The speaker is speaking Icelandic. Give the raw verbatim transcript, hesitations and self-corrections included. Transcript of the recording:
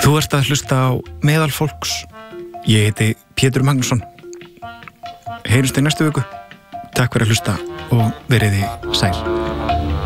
Þú ert að hlusta á Meðal fólks. Ég heiti Pétur Magnússon. Heyrumst í næstu viku. Takk fyrir að hlusta og veriði sæl.